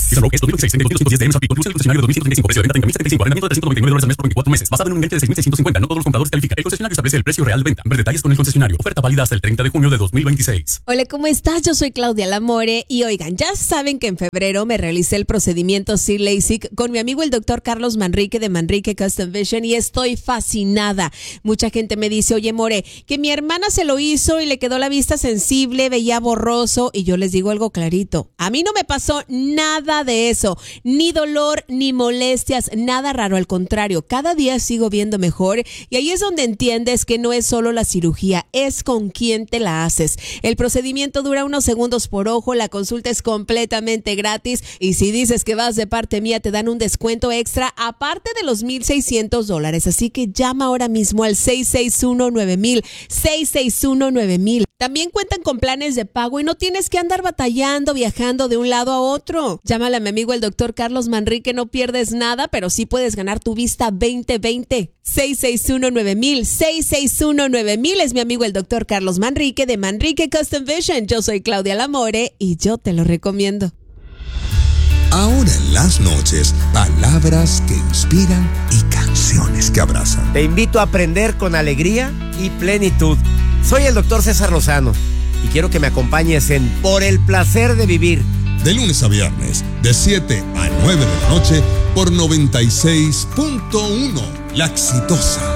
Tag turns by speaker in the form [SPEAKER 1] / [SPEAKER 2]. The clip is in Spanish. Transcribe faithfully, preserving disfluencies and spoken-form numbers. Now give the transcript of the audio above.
[SPEAKER 1] Nissan Rogue S dos mil veintiséis, treinta y dos mil doscientos diez de M S R P, contribución del concesionario de dos mil ciento treinta y cinco, precio de venta treinta mil setecientos setenta y cinco, arrendamiento de trescientos noventa y nueve dólares al mes por veinticuatro meses, basado en un enganche de seis mil seiscientos cincuenta. No todos los compradores califican. El concesionario establece el precio real de venta. Ver detalles con el concesionario. Oferta válida hasta el treinta de junio de dos mil veintiséis.
[SPEAKER 2] Hola, ¿cómo estás? Yo soy Claudia Lamore y oigan, ya saben que en febrero me realicé el procedimiento C-LASIK con mi amigo el doctor Carlos Manrique de Manrique Custom Vision y estoy fascinada. Mucha gente me dice, oye More, que mi hermana se lo hizo y le quedó la vista sensible, veía borroso, y yo les digo algo clarito. A mí no me pasó nada de eso, ni dolor, ni molestias, nada raro, al contrario, cada día sigo viendo mejor y ahí es donde entiendes que no es solo la cirugía, es con quién te la haces. El procedimiento dura unos segundos por ojo, la consulta es completamente gratis y si dices que vas de parte mía te dan un descuento extra aparte de los mil seiscientos dólares, así que llama ahora mismo al seis seis uno nueve mil, seis seis uno nueve mil. También cuentan con planes de pago y no tienes que andar batallando, viajando de un lado a otro. Llámale a mi amigo el doctor Carlos Manrique, no pierdes nada, pero sí puedes ganar tu vista veinte veinte. seis seis uno nueve mil, seis seis uno nueve mil es mi amigo el doctor Carlos Manrique de Manrique Custom Vision. Yo soy Claudia Lamore y yo te lo recomiendo.
[SPEAKER 3] Ahora en las noches, palabras que inspiran y canciones que abrazan.
[SPEAKER 4] Te invito a aprender con alegría y plenitud. Soy el doctor César Lozano y quiero que me acompañes en Por el Placer de Vivir.
[SPEAKER 3] De lunes a viernes, de siete a nueve de la noche, por noventa y seis punto uno, La Exitosa.